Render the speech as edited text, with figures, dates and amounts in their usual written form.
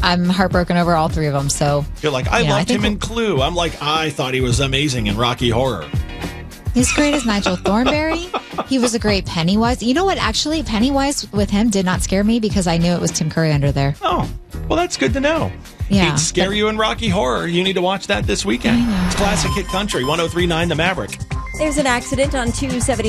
I'm heartbroken over all three of them. So You're like, I loved him in Clue. I'm like, I thought he was amazing in Rocky Horror. he's great as Nigel Thornberry. He was a great Pennywise. You know what? Actually, Pennywise with him did not scare me because I knew it was Tim Curry under there. Oh, well, that's good to know. Yeah. He'd scare you in Rocky Horror. You need to watch that this weekend. It's Classic Hit Country, 103.9 The Maverick. There's an accident on 270.